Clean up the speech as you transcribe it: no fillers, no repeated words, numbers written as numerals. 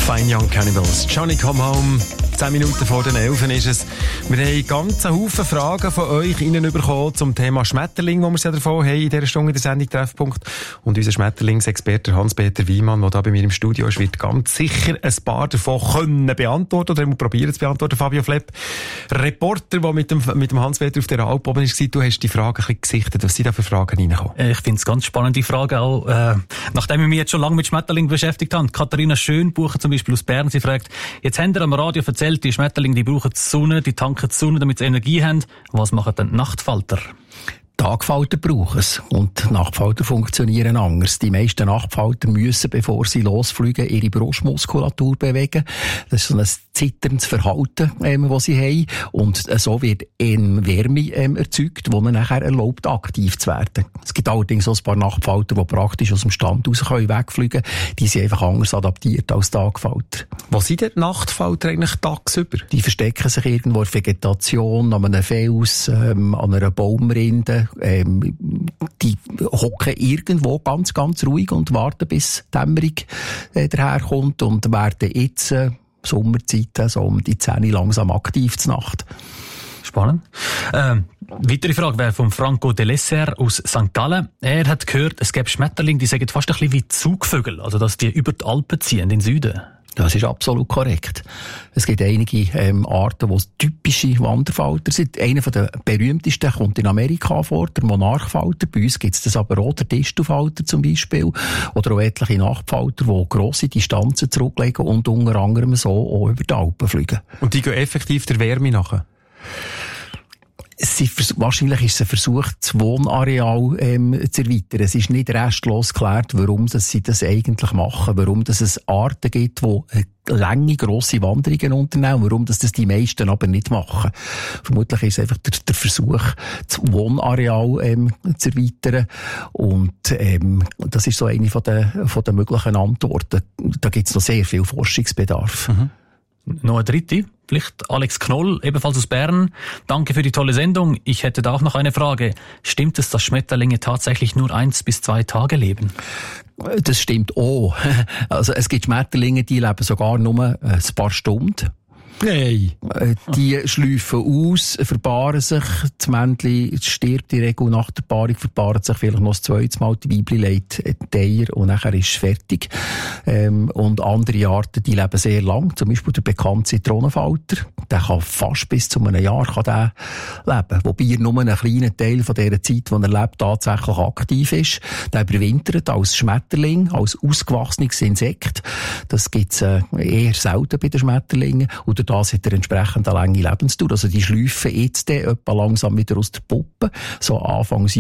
Fine Young Cannibals. Johnny Come Home. 10 Minuten vor den 11 ist es. Wir haben einen ganzen Haufen Fragen von euch bekommen zum Thema Schmetterling, wo wir es ja davon haben in dieser Stunde in der Sendung Treffpunkt. Und unser Schmetterlingsexperte Hans-Peter Wiemann, der da bei mir im Studio ist, wird ganz sicher ein paar davon können beantworten oder probieren zu beantworten. Fabio Flepp, Reporter, der mit dem Hans-Peter auf der Alp oben war, du hast die Fragen ein bisschen gesichtet. Was sind da für Fragen reingekommen? Ich finde es ganz spannende Frage auch, nachdem ich mich jetzt schon lange mit Schmetterlingen beschäftigt habe. Katharina Schönbucher zum Beispiel aus Bern, sie fragt, jetzt habt ihr am Radio erzählt, die Schmetterlinge, die brauchen die Sonne, die tanken die Sonne, damit sie Energie haben. Was machen denn die Nachtfalter? Tagfalter brauchen es. Und Nachtfalter funktionieren anders. Die meisten Nachtfalter müssen, bevor sie losfliegen, ihre Brustmuskulatur bewegen. Das ist so ein zitterndes Verhalten, das sie haben. Und so wird Wärme erzeugt, die ihnen nachher erlaubt, aktiv zu werden. Es gibt allerdings auch ein paar Nachtfalter, die praktisch aus dem Stand raus wegfliegen können. Die sind einfach anders adaptiert als Tagfalter. Was sind denn die Nachtfalter eigentlich tagsüber? Die verstecken sich irgendwo in der Vegetation, an einem Fels, an einer Baumrinde. Die hocken irgendwo ganz, ganz ruhig und warten, bis die Dämmerung daherkommt und werden jetzt Sommerzeit, so um die 10 langsam aktiv zur Nacht. Spannend. Weitere Frage wäre von Franco de Lesser aus St. Gallen. Er hat gehört, es gäbe Schmetterlinge, die sagen fast ein bisschen wie Zugvögel, also dass die über die Alpen ziehen, in den Süden. Das ist absolut korrekt. Es gibt einige Arten, die typische Wanderfalter sind. Einer der berühmtesten kommt in Amerika vor, der Monarchfalter. Bei uns gibt es das aber auch, der Distelfalter zum Beispiel. Oder auch etliche Nachtfalter, die grosse Distanzen zurücklegen und unter anderem so auch über die Alpen fliegen. Und die gehen effektiv der Wärme nach? Wahrscheinlich ist es ein Versuch, das Wohnareal zu erweitern. Es ist nicht restlos geklärt, warum sie das eigentlich machen, warum es Arten gibt, die lange, grosse Wanderungen unternehmen, warum das die meisten aber nicht machen. Vermutlich ist es einfach der Versuch, das Wohnareal zu erweitern. Und das ist so eine von den möglichen Antworten. Da gibt es noch sehr viel Forschungsbedarf. Mhm. Noch eine dritte, vielleicht Alex Knoll, ebenfalls aus Bern. Danke für die tolle Sendung. Ich hätte da auch noch eine Frage. Stimmt es, dass Schmetterlinge tatsächlich nur 1 bis 2 Tage leben? Das stimmt auch. Also es gibt Schmetterlinge, die leben sogar nur ein paar Stunden. Nein. Die schlüpfen aus, verpaaren sich. Das Männchen stirbt in der Regel nach der Paarung, verpaart sich vielleicht noch das zweite Mal. Die Weibchen legt die Eier und nachher ist es fertig. Und andere Arten, die leben sehr lang. Zum Beispiel der bekannte Zitronenfalter. Der kann fast bis zu einem Jahr leben. Wobei er nur einen kleinen Teil von dieser Zeit, die er lebt, tatsächlich aktiv ist. Der überwintert als Schmetterling, als ausgewachsenes Insekt. Das gibt es eher selten bei den Schmetterlingen. Und das hat er entsprechend eine lange Lebensdauer. Also die schlüpfen jetzt etwa langsam wieder aus der Puppe, so Anfang